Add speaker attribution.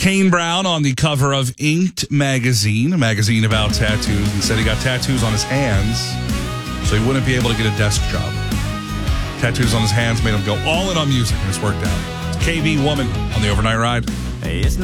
Speaker 1: Kane Brown on the cover of Inked magazine, a magazine about tattoos, and said he got tattoos on his hands so he wouldn't be able to get a desk job. Tattoos on his hands made him go all in on music, and it's worked out. It's KB Woman on the Overnight Ride.
Speaker 2: Hey, it's